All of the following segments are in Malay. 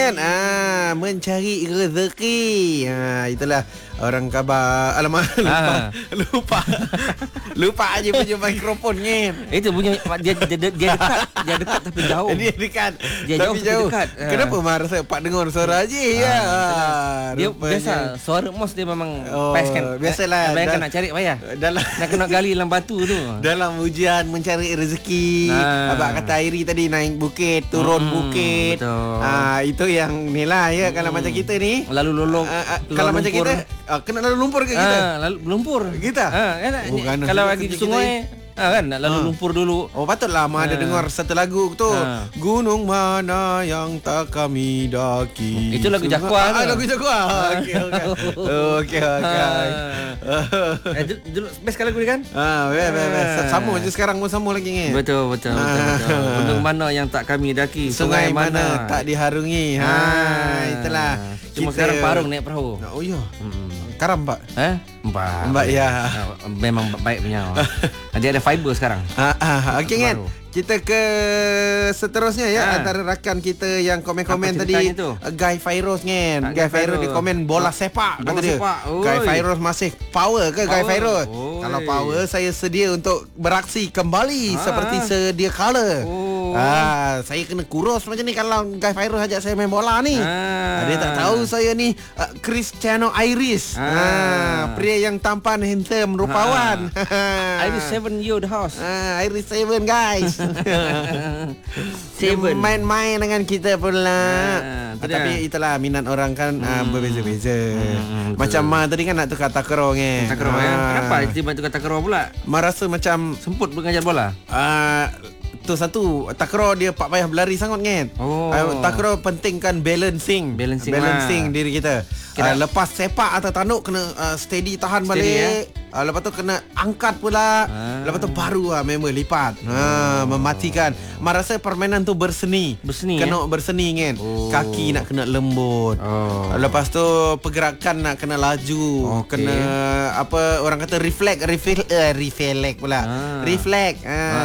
kan. Mencari rezeki. Itulah orang khabar. Alamak, lupa aja punya mikrofon kan. Itu punya dia dekat. Dia dekat tapi jauh. Dia dekat. Dia tapi jauh tapi jauh. dekat. Kenapa marah saya Pak dengar suara aja ya? Dia Rupanya. biasa suara Mos dia memang pes kan. Biasalah. Bayangkan nak cari payah. Nak kena gali dalam batu tu. Dalam ujian mencari rezeki. Abang kata Airi tadi naik bukit, turun bukit. Betul. Itu yang ni lah ya. Kalau macam kita ni lalu lolong. kalau macam kita kena lalu lumpur ke kita? Lalu lumpur. Kita? Kan, kalau lagi di sungai kan nak lalu lumpur dulu. Oh patutlah ada dengar satu lagu tu. Gunung mana yang tak kami daki. Itu lagu Jakwa. Lagu Jakwa. Okey. Dulu best kalau gue kan? Best. Sama je sekarang pun sama lagi ni. Betul. Gunung mana yang tak kami daki, sungai mana tak diharungi. Itulah. Cuma sekarang parung naik perahu. Oh ya. Karam Pak. Mbak ya. Memang baik punya. Dia ada fiber sekarang. Okey kan. Kita ke seterusnya ya. Antara rakan kita yang komen-komen tadi Guy Fairoz kan. Guy Fairoz di komen bola sepak kata dia. Guy Fairoz masih power ke Guy Fairoz? Kalau power saya sedia untuk beraksi kembali seperti sedia kala. Saya kena kurus macam ni kalau Guy Fairoz ajak saya main bola ni. Dia tak tahu saya ni Cristiano Iris. Pria yang tampan, handsome, rupawan. Iris 7 you the house. Iris 7 guys. Dia main-main dengan kita pula. Tapi itulah minat orang kan berbeza-beza. Macam tadi kan nak tukar takraw kan. Kenapa tiba tukar takraw pula? Merasa macam semput mengajar bola. Tu satu, takraw dia tak payah berlari sangat kan. Takraw pentingkan balancing diri kita. Lepas sepak atau tanduk kena steady tahan balik. Lepas tu kena angkat pula. Lepas tu baru member lipat. Mematikan. Merasa permainan tu berseni. Kena berseni kan. Kaki nak kena lembut. Lepas tu pergerakan nak kena laju. Kena apa orang kata reflect pula. Reflect.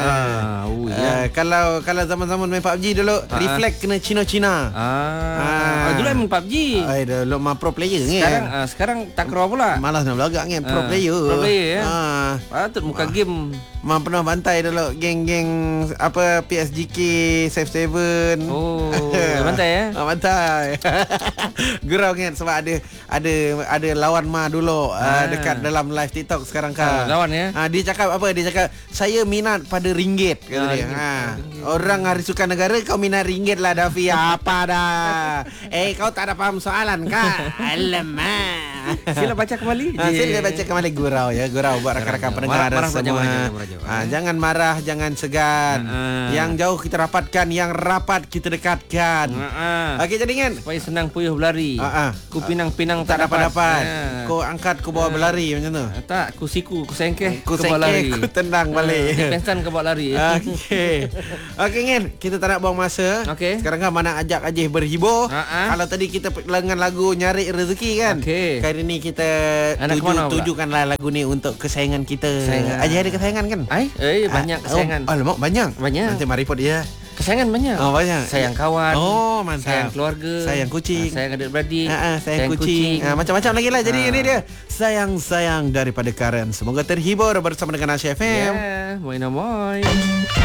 Kalau zaman-zaman main PUBG dulu reflect kena Cina-Cina. Dulu main PUBG. Dulu mah pro player kan. Sekarang takraw pula. Malas nak berlagak kan pro player ya. Patut muka game. Pernah bantai dulu geng-geng apa PSGK Save 7. Bantai ya. Bantai. Gurau kan sebab ada lawan dulu dekat dalam live TikTok sekarang kan. Lawan ya. Dia cakap apa? Dia cakap saya minat pada ringgit kata dia. Orang Hari Sukan Negara kau minat ringgit lah Dafi. Apa dah? Kau tak ada faham soalan kah? Alamak. Sila baca kembali. Sila baca kembali gurau ya. Gurau buat rakan-rakan pendengar semua. Jangan marah, jangan segan. Yang jauh kita rapatkan, yang rapat kita dekatkan. Okey jadi kan. Supaya senang puyuh berlari. Ku pinang-pinang tak dapat. Kau angkat, kau bawa berlari macam tu. Tak, ku siku, ku sengkeh, ku bawa lari. Ku tendang balik. Pensan ke bawa lari. Okey kan, kita tak nak buang masa. Sekarang kan mana ajak Ajih berhibur. Kalau tadi kita dengan lagu Nyari Rezeki kan. Kali ni kita tujukanlah lagu ni untuk kesayangan kita. Ajih ada kesayangan kan? Banyak kesayangan. Alamak banyak. Nanti maripot dia. Kesayangan banyak. Banyak. Sayang kawan. Mantap. Sayang keluarga. Sayang kucing. Sayang adik-beradik. Sayang kucing. Macam-macam lagi lah. Jadi ini dia sayang-sayang daripada Karen. Semoga terhibur bersama dengan Asia FM. Moin.